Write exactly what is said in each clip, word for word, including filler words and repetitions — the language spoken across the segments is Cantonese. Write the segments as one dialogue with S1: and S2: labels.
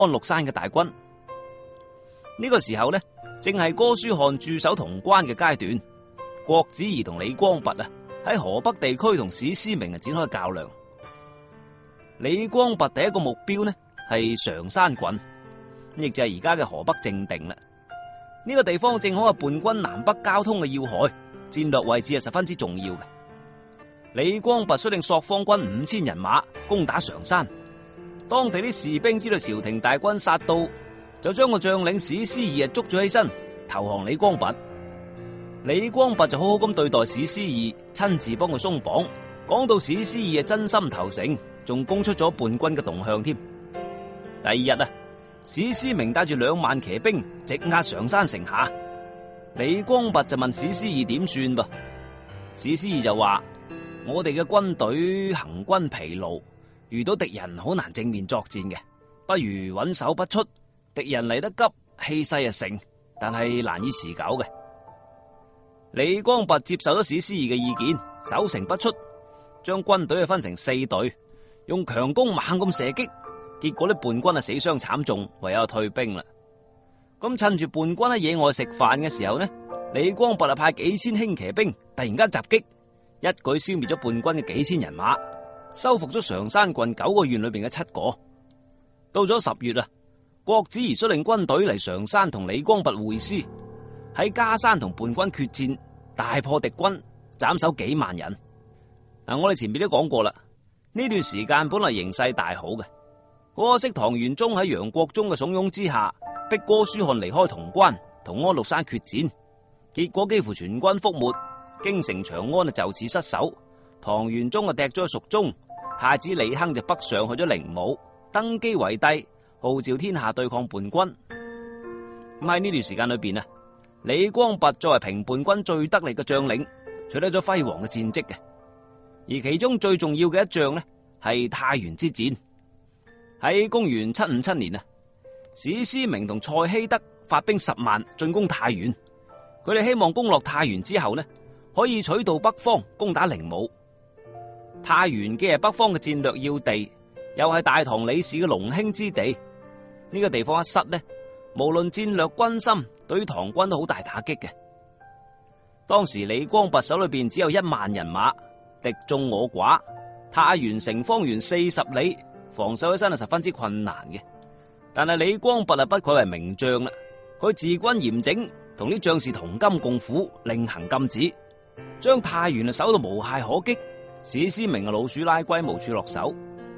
S1: 安祿山嘅大軍。呢、這個時候呢，正係哥舒翰駐守潼關嘅階段。郭子儀同李光弼啊，喺河北地區同史思明啊展開較量。李光弼第一個目標呢係常山郡，亦就係而家嘅河北正定啦。呢、這個地方正好係叛軍南北交通嘅要害，戰略位置係十分之重要嘅。李光弼率領朔方軍五千人馬攻打常山，當地啲士兵知道朝廷大軍殺到，就將個將領史思義捉咗起身投降李光弼。李光弼就好好咁對待史思義，親自幫佢鬆綁，講到史思義係真心投誠，仲供出咗叛軍嘅動向添。第二日啊，史思明帶住兩萬騎兵直壓常山城下，李光弼就問史思義點算噃？史思義就話：我哋嘅軍隊行軍疲勞，遇到敵人好難正面作戰嘅，不如穩守不出。敵人嚟得急，氣勢啊盛，但係難以持久嘅。李光弼接受咗史思義嘅意見，守城不出，將軍隊分成四隊，用強弓猛咁射擊，結果啲叛軍啊死傷慘重，唯有退兵啦。咁趁住叛軍喺野外食飯嘅時候呢，李光弼啊派幾千輕騎兵突然間襲擊，一舉消滅咗叛軍嘅幾千人馬，收復咗常山郡九個縣裏邊嘅七個。到咗十月啊，郭子儀率領軍隊嚟常山同李光弼會師，喺加山同叛軍決戰，大破敵軍，斬首幾萬人。嗱，我哋前面都講過啦，呢段時間本來形勢大好嘅，可惜唐玄宗喺楊國忠嘅慫恿之下，逼哥舒翰離開潼關，同安祿山決戰，結果幾乎全軍覆沒，京城長安啊就此失守。唐玄宗啊趯咗去蜀中，太子李亨就北上去咗靈武，登基為帝，號召天下對抗叛軍。咁喺呢段時間裏邊啊，李光弼作為平叛軍最得力嘅將領，取得咗輝煌嘅戰績嘅。而其中最重要嘅一仗呢，係太原之戰。喺公元七五七年啊，史思明同蔡希德發兵十萬進攻太原，佢哋希望攻落太原之後呢，可以取道北方攻打靈武。太原既係北方嘅戰略要地，又係大唐李氏嘅龍興之地，呢、這個地方一失呢，無論戰略軍心，對於唐軍都好大打擊嘅。當時李光弼手裏邊只有一萬人馬，敵眾我寡，太原城方圓四十里，防守起身係十分之困難嘅。但係李光弼啊不愧為名將啦，佢治軍嚴整，同啲將士同甘共苦，令行禁止，將太原啊守到無懈可擊。史思明啊老鼠拉龜，無處落手。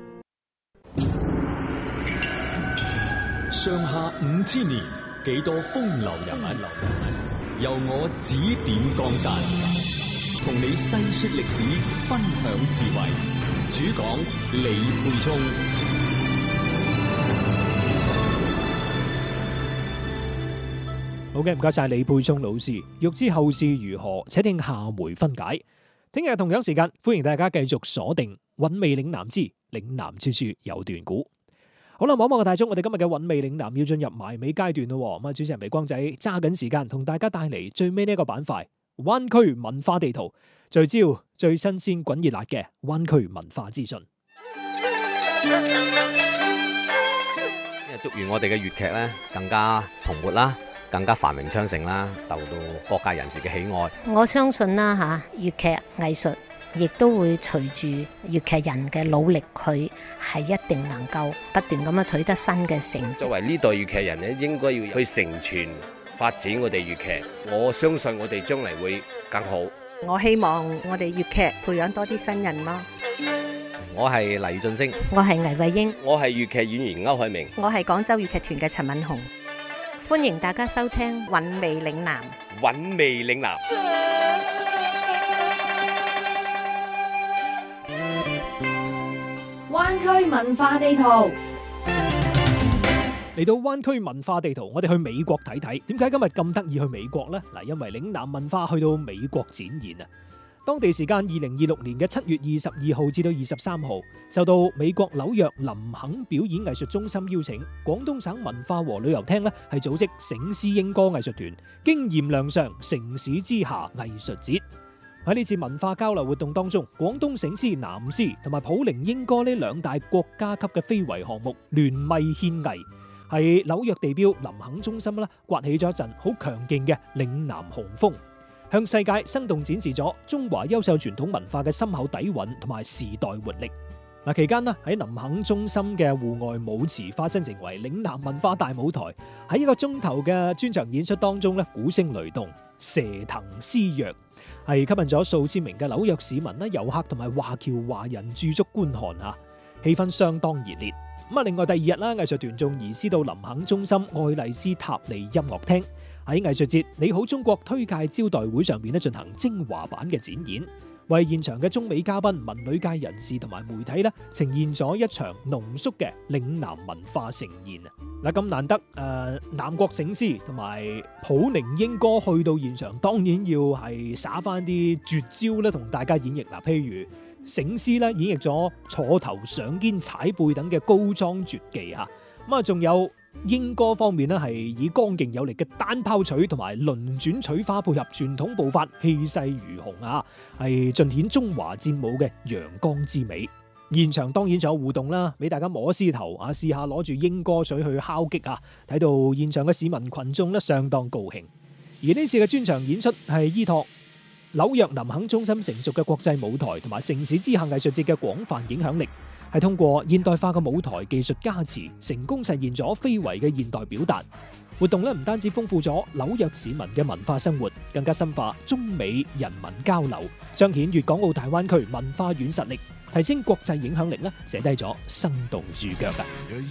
S2: 上下五千年，幾多風流人物，由我指點江山，同你細說歷史，分享智慧。主講李沛聰。
S3: 好嘅，唔該晒李沛聰老師。欲知後事如何，且聽下回分解。聽日同樣時間，歡迎大家繼續鎖定韻味嶺南之嶺南處處有段古。好啦，望望個大鐘，我哋今日嘅韻味嶺南要進入埋尾階段咯。咁啊，主持人微光仔揸緊時間同大家帶嚟最尾呢一個板塊——灣區文化地圖，聚焦最新鮮滾熱辣嘅灣區文化資訊。
S4: 祝願我哋嘅粵劇咧更加蓬勃啦，更加繁榮昌盛啦，受到各界人士嘅喜愛。
S5: 我相信啦嚇，粵劇藝術亦都會隨住粵劇人嘅努力，佢係一定能夠不斷咁樣取得新嘅成績。
S6: 作為呢代粵劇人咧，應該要去承傳發展我哋粵劇。我相信我哋將嚟會更好。
S7: 我希望我哋粵劇培養多啲新人咯。
S4: 我係黎俊升，
S5: 我係倪慧英，
S6: 我係粵劇演員歐海明，
S7: 我係廣州粵劇團嘅陳敏紅。
S5: 歡迎大家收聽韻味嶺南。
S6: 韻味嶺南。
S8: 灣區文化地圖。
S3: 嚟到灣區文化地圖，我哋去美國睇睇。點解今日咁得意去美國呢？嗱，因為嶺南文化去到美國展現啊！當地時間二零二六年嘅七月二十二號至到二十三號，受到美國紐約林肯表演藝術中心邀請，廣東省文化和旅遊廳呢係組織醒獅瑛歌藝術團經驗亮相城市之下藝術節。喺呢次文化交流活動當中，廣東醒獅、南獅同埋普寧瑛歌呢兩大國家級嘅非遺項目聯袂獻藝， 係紐約地標林肯中心啦，刮起咗一陣好強勁嘅嶺南雄風，向世界生動展示咗中華優秀傳統文化嘅深厚底蘊同埋時代活力。嗱，期間呢喺林肯中心嘅戶外舞池化身成為嶺南文化大舞台，喺一個鐘頭嘅專場演出當中咧，鼓聲雷動，蛇騰詩躍，係吸引咗數千名嘅紐約市民啦、遊客同埋華僑華人駐足觀看嚇，氣氛相當熱烈。咁啊，另外第二日啦，藝術團仲移師到林肯中心愛麗絲塔利音樂廳，喺藝術節你好中國推介招待會上面咧進行精華版嘅展演，為現場嘅中美嘉賓、文旅界人士同埋媒體咧呈現咗一場濃縮嘅嶺南文化盛宴啊！嗱，咁難得誒、呃，南國醒獅同埋普寧英歌去到現場，當然要係耍翻啲絕招咧，同大家演繹嗱，譬如醒獅咧演繹咗坐頭上肩踩背等嘅高裝絕技嚇，咁啊仲有英歌方面咧係以剛勁有力嘅單拋取同埋輪轉取花配合傳統步法，氣勢如虹啊，係盡顯中華戰舞嘅陽剛之美。現場當然仲有互動啦，俾大家摸獅頭啊，試下攞住英歌水去敲擊啊，睇到現場嘅市民群眾咧相當高興。而呢次嘅專場演出係依託紐約林肯中心成熟嘅國際舞台同埋城市之下藝術節嘅廣泛影響力，係通過現代化嘅舞台技術加持，成功實現咗非遺嘅現代表達。活動咧唔單止豐富咗紐約市民嘅文化生活，更加深化中美人民交流，彰顯粵港澳大灣區文化軟實力，提升國際影響力咧，寫低咗生動注腳㗎。